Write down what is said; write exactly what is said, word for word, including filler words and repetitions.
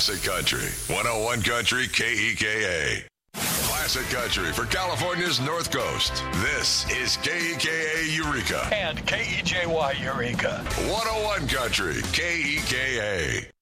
Classic Country. one oh one Country K E K A. Classic Country for California's North Coast. This is K E K A Eureka. And K E J Y Eureka. one oh one Country K E K A.